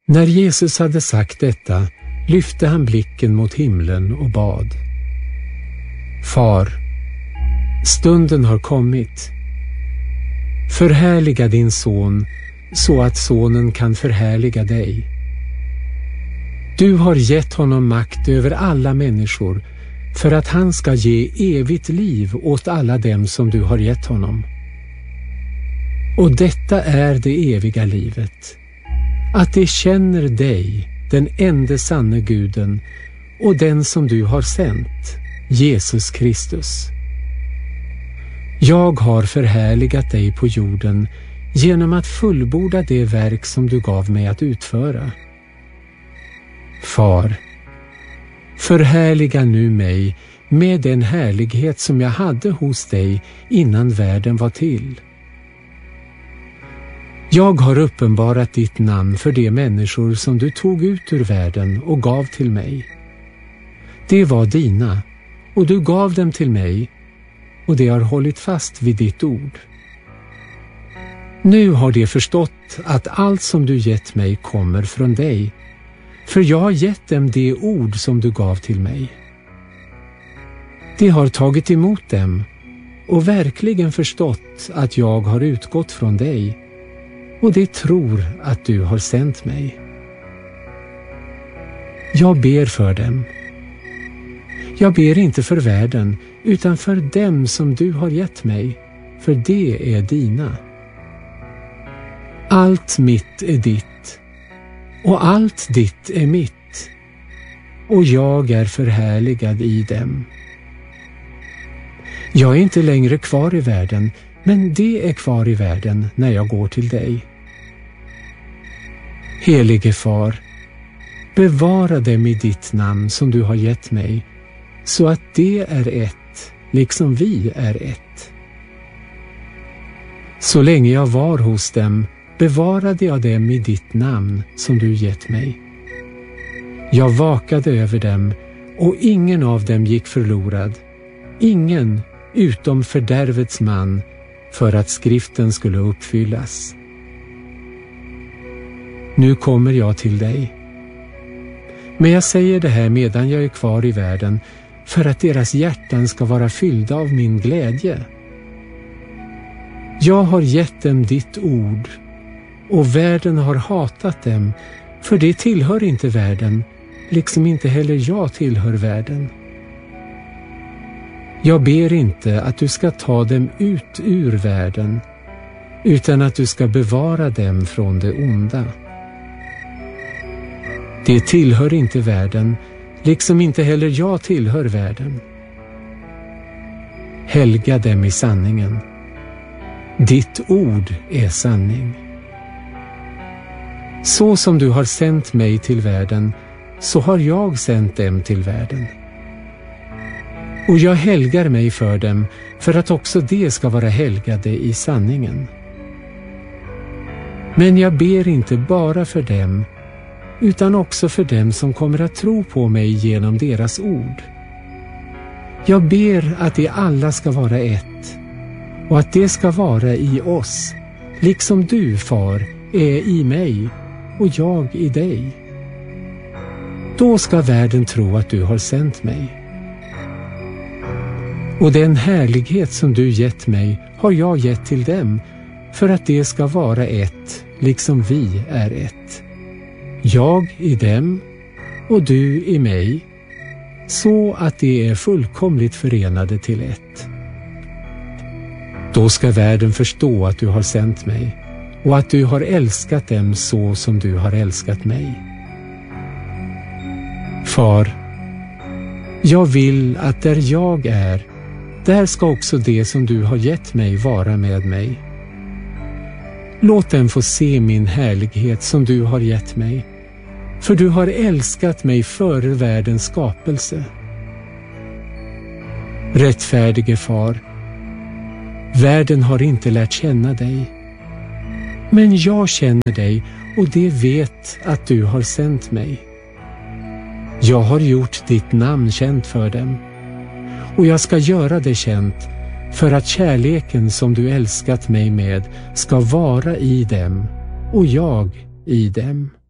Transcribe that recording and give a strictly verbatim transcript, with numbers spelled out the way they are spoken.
När Jesus hade sagt detta lyfte han blicken mot himlen och bad. Far, stunden har kommit. Förhärliga din son så att sonen kan förhärliga dig. Du har gett honom makt över alla människor för att han ska ge evigt liv åt alla dem som du har gett honom. Och detta är det eviga livet, att de känner dig, den ende sanne Guden, och den som du har sänt, Jesus Kristus. Jag har förhärligat dig på jorden genom att fullborda det verk som du gav mig att utföra. Far, förhärliga nu mig med den härlighet som jag hade hos dig innan världen var till. Jag har uppenbarat ditt namn för de människor som du tog ut ur världen och gav till mig. Det var dina, och du gav dem till mig, och de har hållit fast vid ditt ord. Nu har de förstått att allt som du gett mig kommer från dig, för jag har gett dem det ord som du gav till mig. De har tagit emot dem och verkligen förstått att jag har utgått från dig, och de tror att du har sänt mig. Jag ber för dem. Jag ber inte för världen, utan för dem som du har gett mig, för det är dina. Allt mitt är ditt, och allt ditt är mitt, och jag är förhärligad i dem. Jag är inte längre kvar i världen, men det är kvar i världen när jag går till dig. Helige Far, bevara dem i ditt namn som du har gett mig, så att det är ett, liksom vi är ett. Så länge jag var hos dem bevarade jag dem i ditt namn som du gett mig. Jag vakade över dem, och ingen av dem gick förlorad, ingen utom fördärvets man, för att skriften skulle uppfyllas. Nu kommer jag till dig. Men jag säger det här medan jag är kvar i världen, för att deras hjärtan ska vara fyllda av min glädje. Jag har gett dem ditt ord, och världen har hatat dem, för det tillhör inte världen, liksom inte heller jag tillhör världen. Jag ber inte att du ska ta dem ut ur världen, utan att du ska bevara dem från det onda. Det tillhör inte världen, liksom inte heller jag tillhör världen. Helga dem i sanningen. Ditt ord är sanning. Så som du har sänt mig till världen, så har jag sänt dem till världen. Och jag helgar mig för dem, för att också de ska vara helgade i sanningen. Men jag ber inte bara för dem, utan också för dem som kommer att tro på mig genom deras ord. Jag ber att de alla ska vara ett, och att det ska vara i oss, liksom du, Far, är i mig och jag i dig. Då ska världen tro att du har sänt mig. Och den härlighet som du gett mig har jag gett till dem, för att det ska vara ett, liksom vi är ett. Jag i dem och du i mig, så att de är fullkomligt förenade till ett. Då ska världen förstå att du har sänt mig, och att du har älskat dem så som du har älskat mig. Far, jag vill att där jag är, där ska också det som du har gett mig vara med mig. Låt dem få se min härlighet som du har gett mig, för du har älskat mig före världens skapelse. Rättfärdige Far, världen har inte lärt känna dig, men jag känner dig, och det vet att du har sänt mig. Jag har gjort ditt namn känt för dem, och jag ska göra det känt, för att kärleken som du älskat mig med ska vara i dem, och jag i dem.